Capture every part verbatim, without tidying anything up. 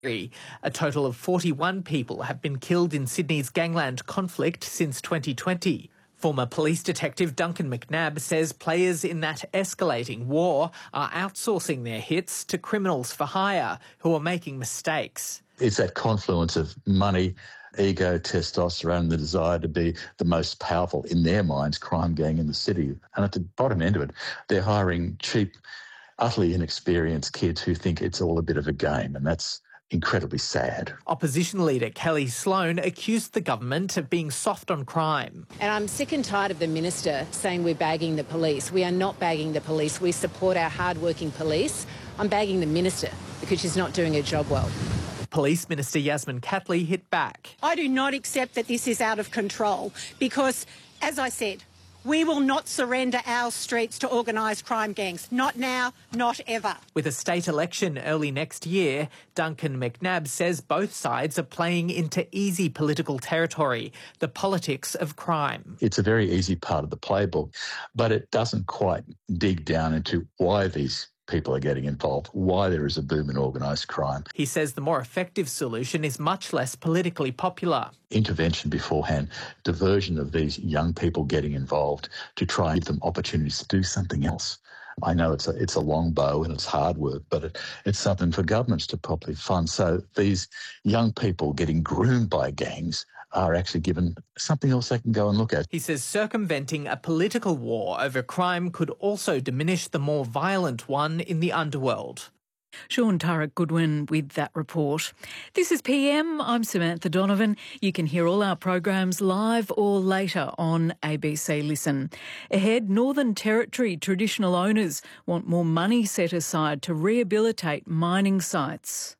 A total of forty-one people have been killed in Sydney's gangland conflict since twenty twenty. Former police detective Duncan McNabb says players in that escalating war are outsourcing their hits to criminals for hire who are making mistakes. It's that confluence of money, ego, testosterone, the desire to be the most powerful, in their minds, crime gang in the city. And at the bottom end of it, they're hiring cheap, utterly inexperienced kids who think it's all a bit of a game, and that's incredibly sad. Opposition leader Kelly Sloan accused the government of being soft on crime. And I'm sick and tired of the minister saying we're bagging the police. We are not bagging the police. We support our hard-working police. I'm bagging the minister because she's not doing her job well. Police Minister Yasmin Catley hit back. I do not accept that this is out of control because, as I said, we will not surrender our streets to organised crime gangs. Not now, not ever. With a state election early next year, Duncan McNabb says both sides are playing into easy political territory, the politics of crime. It's a very easy part of the playbook, but it doesn't quite dig down into why these people are getting involved, why there is a boom in organised crime. He says the more effective solution is much less politically popular. Intervention beforehand, diversion of these young people getting involved to try and give them opportunities to do something else. I know it's a, it's a long bow and it's hard work, but it, it's something for governments to properly fund. So these young people getting groomed by gangs are actually given something else they can go and look at. He says circumventing a political war over crime could also diminish the more violent one in the underworld. Sean Turek Goodwin with that report. This is P M. I'm Samantha Donovan. You can hear all our programs live or later on A B C Listen. Ahead, Northern Territory traditional owners want more money set aside to rehabilitate mining sites.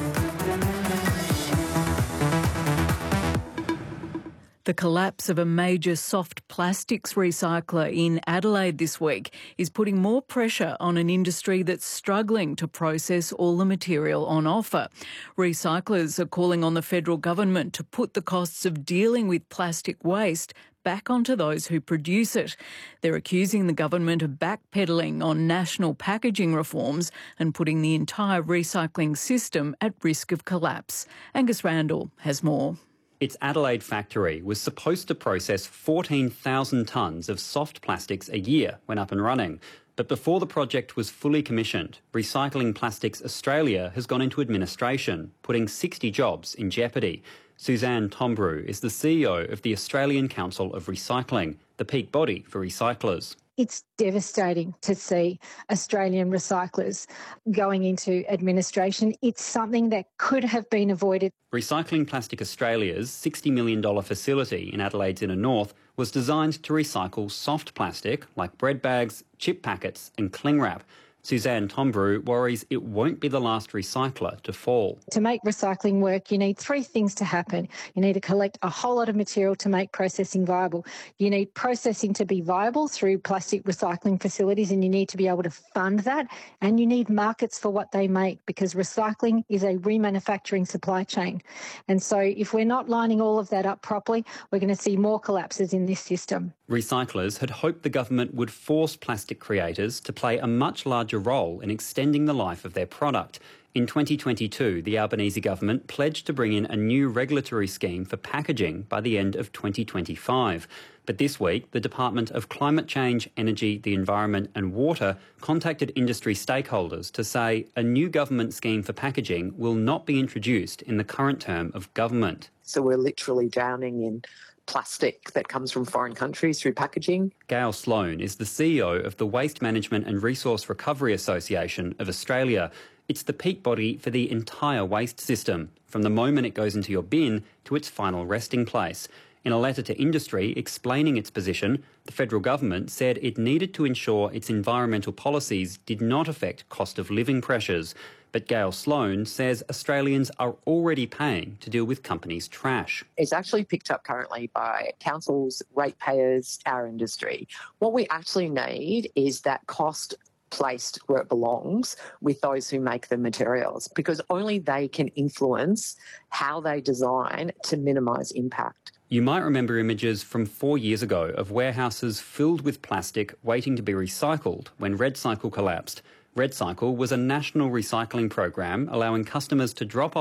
The collapse of a major soft plastics recycler in Adelaide this week is putting more pressure on an industry that's struggling to process all the material on offer. Recyclers are calling on the federal government to put the costs of dealing with plastic waste back onto those who produce it. They're accusing the government of backpedalling on national packaging reforms and putting the entire recycling system at risk of collapse. Angus Randall has more. Its Adelaide factory was supposed to process fourteen thousand tonnes of soft plastics a year when up and running. But before the project was fully commissioned, Recycling Plastics Australia has gone into administration, putting sixty jobs in jeopardy. Suzanne Tombrew is the C E O of the Australian Council of Recycling, the peak body for recyclers. It's devastating to see Australian recyclers going into administration. It's something that could have been avoided. Recycling Plastic Australia's sixty million dollars facility in Adelaide's inner north was designed to recycle soft plastic like bread bags, chip packets and cling wrap. Suzanne Tombrew worries it won't be the last recycler to fall. To make recycling work, you need three things to happen. You need to collect a whole lot of material to make processing viable. You need processing to be viable through plastic recycling facilities, and you need to be able to fund that. And you need markets for what they make, because recycling is a remanufacturing supply chain. And so if we're not lining all of that up properly, we're going to see more collapses in this system. Recyclers had hoped the government would force plastic creators to play a much larger role in extending the life of their product. In twenty twenty-two, the Albanese government pledged to bring in a new regulatory scheme for packaging by the end of twenty twenty-five. But this week, the Department of Climate Change, Energy, the Environment and Water contacted industry stakeholders to say a new government scheme for packaging will not be introduced in the current term of government. So we're literally drowning in plastic that comes from foreign countries through packaging. Gail Sloan is the C E O of the Waste Management and Resource Recovery Association of Australia. It's the peak body for the entire waste system, from the moment it goes into your bin to its final resting place. In a letter to industry explaining its position, the federal government said it needed to ensure its environmental policies did not affect cost of living pressures. But Gail Sloan says Australians are already paying to deal with companies' trash. It's actually picked up currently by councils, ratepayers, our industry. What we actually need is that cost placed where it belongs with those who make the materials, because only they can influence how they design to minimise impact. You might remember images from four years ago of warehouses filled with plastic waiting to be recycled when RedCycle collapsed. RedCycle was a national recycling program allowing customers to drop off